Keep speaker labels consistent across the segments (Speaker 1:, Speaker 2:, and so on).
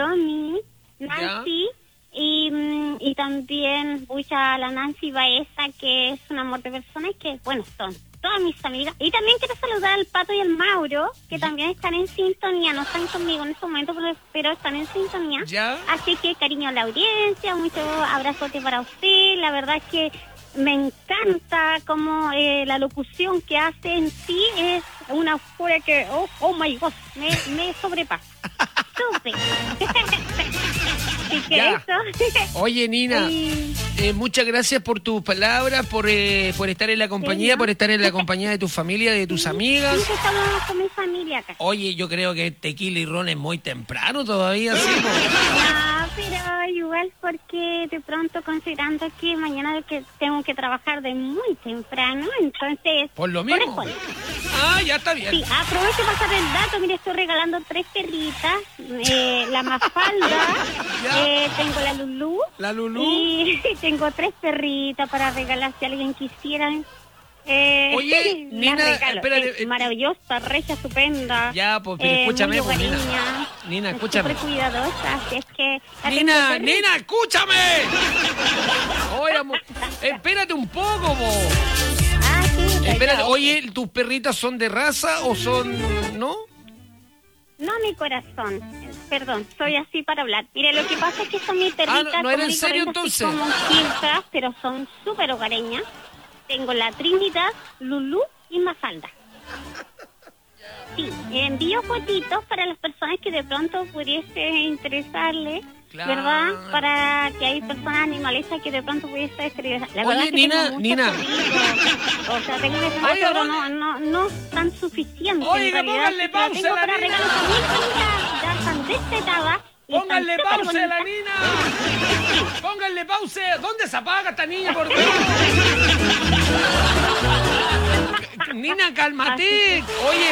Speaker 1: Romy, Nancy, y también a la Nancy Baeza, que es un amor de persona y que, bueno, son todas mis amigas. Y también quiero saludar al Pato y al Mauro, que también están en sintonía, no están conmigo en este momento, pero están en sintonía.
Speaker 2: ¿Ya?
Speaker 1: Así que cariño a la audiencia, muchos abrazote para usted. La verdad es que me encanta como la locución que hace en sí es una furia que, oh my God, me sobrepasa. Súper. Así que eso.
Speaker 2: Oye, Nina, muchas gracias por tus palabras, por estar en la compañía, por estar en la compañía de tu familia, de tus amigas.
Speaker 1: Sí, estamos con mi familia acá.
Speaker 2: Oye, yo creo que tequila y ron es muy temprano todavía, ¿sí?
Speaker 1: No, pero igual porque de pronto considerando que mañana tengo que trabajar de muy temprano, entonces...
Speaker 2: Por lo mismo. Ya está bien.
Speaker 1: Sí, aprovecho de pasar el dato. Mire, estoy regalando 3 perritas. La Mafalda, tengo la Lulú. Y tengo 3 perritas para regalar si alguien quisiera.
Speaker 2: Oye, Nina, espérate.
Speaker 1: Maravillosa, regia, estupenda.
Speaker 2: Ya, pues, escúchame, pues, Nina, escúchame.
Speaker 1: Súper cuidadosa, así es que...
Speaker 2: Nina, escúchame. Oye, espérate un poco, vos.
Speaker 1: Sí,
Speaker 2: espérate, oye, ¿tus perritas son de raza o son, no?
Speaker 1: No, mi corazón. Perdón, soy así para hablar. Mire, lo que pasa es que son mis perritas...
Speaker 2: ¿no era en serio entonces?
Speaker 1: Como quintas, pero son súper hogareñas. Tengo la Trinidad, Lulú y Mafalda. Sí, envío fotitos para las personas que de pronto pudiese interesarle, ¿verdad? Para que hay personas animalistas que de pronto pudiese interesarle.
Speaker 2: Oye, Nina.
Speaker 1: O sea, tengo pero no tan suficiente.
Speaker 2: Oiga, pónganle pausa a la Nina.
Speaker 1: Ya están destetadas.
Speaker 2: Pónganle pausa a la Nina. Pónganle pausa. ¿Dónde se apaga esta niña, por Dios? Nina, cálmate.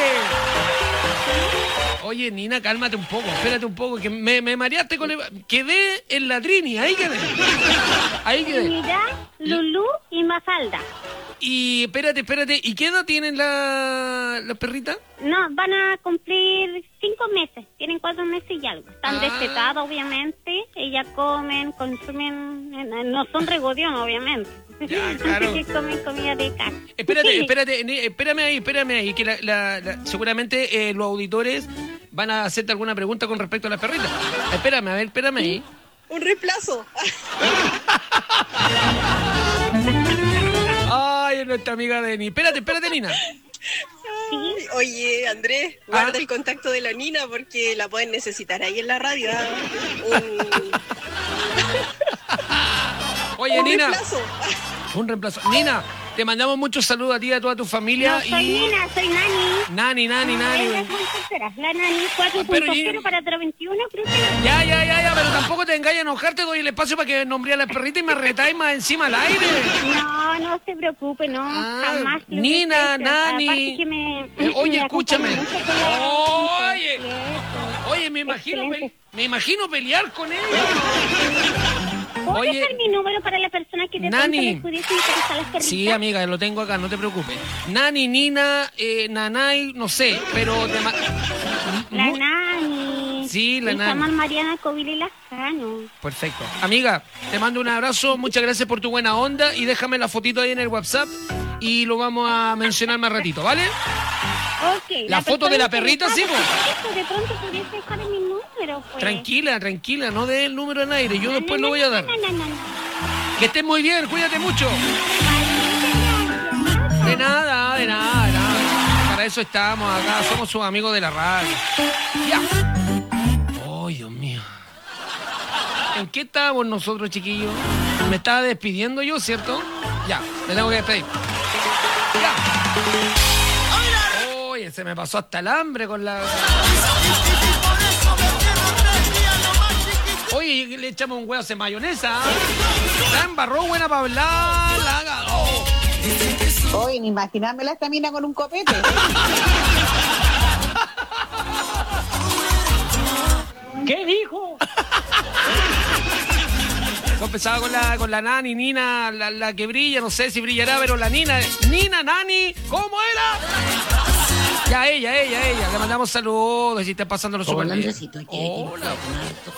Speaker 2: Oye, Nina, cálmate un poco. Espérate un poco, que me mareaste con el... Quedé en la Trini, ahí quedé.
Speaker 1: Mira, Lulú y Mafalda.
Speaker 2: Y espérate. ¿Y qué edad tienen las perritas?
Speaker 1: No, van a cumplir 5 meses. Tienen 4 meses y algo. Están destetadas, obviamente. Ellas comen, consumen... No son regodión, obviamente.
Speaker 2: Ya, claro.
Speaker 1: Que comen comida de casa.
Speaker 2: Espérame ahí, que seguramente los auditores van a hacerte alguna pregunta con respecto a las perritas. Espérame ahí.
Speaker 3: Un reemplazo.
Speaker 2: Ay, nuestra amiga Deni. Espérate, Nina.
Speaker 1: Sí.
Speaker 3: Oye, Andrés, guarda el contacto de la Nina porque la pueden necesitar ahí en la radio.
Speaker 2: Oye, Nina.
Speaker 3: Reemplazo.
Speaker 2: Un reemplazo. Nina, te mandamos muchos saludos a ti y a toda tu familia.
Speaker 1: No, soy Nina, soy Nani.
Speaker 2: Nani.
Speaker 1: La Nani 4.0 para 21, creo que...
Speaker 2: Ya, pero tampoco te engañes a enojarte, doy el espacio para que nombré a la perrita y me retáis más encima al aire.
Speaker 1: No se preocupe, no, jamás.
Speaker 2: Nina, Nani. Oye, escúchame. Oye, me imagino pelear con ella.
Speaker 1: ¿Puedo dejar mi número para la persona que de pronto les pudiese interesar las perritas?
Speaker 2: Sí, amiga, lo tengo acá, no te preocupes. Nani, Nina, Nanay, no sé, pero...
Speaker 1: La Nani.
Speaker 2: Sí, la Nani.
Speaker 1: Se llaman Mariana Covili Lascano.
Speaker 2: Perfecto. Amiga, te mando un abrazo, muchas gracias por tu buena onda y déjame la fotito ahí en el WhatsApp y lo vamos a mencionar más ratito, ¿vale?
Speaker 1: Ok.
Speaker 2: La foto de la perrita, sí,
Speaker 1: pues. De pronto pudiese dejar mi número, pues.
Speaker 2: Tranquila, no dé el número al aire, yo después lo voy a dar.
Speaker 1: No.
Speaker 2: Que estés muy bien, cuídate mucho. De nada. Para eso estamos acá, somos sus amigos de la radio. Ya. Oh, Dios mío. ¿En qué estábamos nosotros, chiquillos? Me estaba despidiendo yo, ¿cierto? Ya, me tengo que despedir. Ya. Oye, se me pasó hasta el hambre con la... Oye, le echamos un huevo de mayonesa. La embarró buena para hablar.
Speaker 4: Oye, ni imaginármela esta mina con un copete.
Speaker 2: ¿Qué dijo? Empezaba con la Nani, Nina, la que brilla, no sé si brillará, pero la Nina, Nani, ¿cómo era? Ya ella, le mandamos saludos y está pasando los super bien.
Speaker 4: Hola,